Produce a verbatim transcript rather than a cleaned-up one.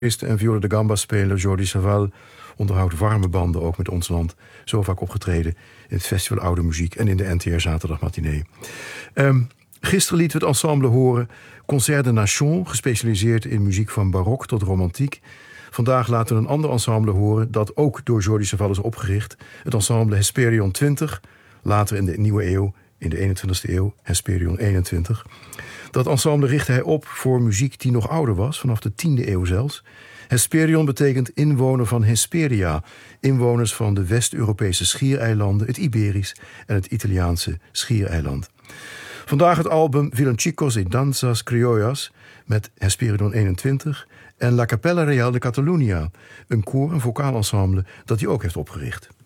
en viola da gamba-speler Jordi Savall onderhoudt warme banden ook met ons land. Zo vaak opgetreden in het Festival Oude Muziek en in de N T R Zaterdagmatinee. Um, gisteren lieten we het ensemble horen Concert de Nation, gespecialiseerd in muziek van barok tot romantiek. Vandaag laten we een ander ensemble horen dat ook door Jordi Savall is opgericht. Het ensemble Hesperion twintig, later in de nieuwe eeuw, in de eenentwintigste eeuw, Hesperion eenentwintig. Dat ensemble richtte hij op voor muziek die nog ouder was, vanaf de tiende eeuw zelfs. Hesperion betekent inwoner van Hesperia, inwoners van de West-Europese schiereilanden, het Iberisch en het Italiaanse schiereiland. Vandaag het album Villancicos e Danzas Criollas met Hesperion eenentwintig en La Capella Real de Catalunya, een koor- en vocaal ensemble dat hij ook heeft opgericht.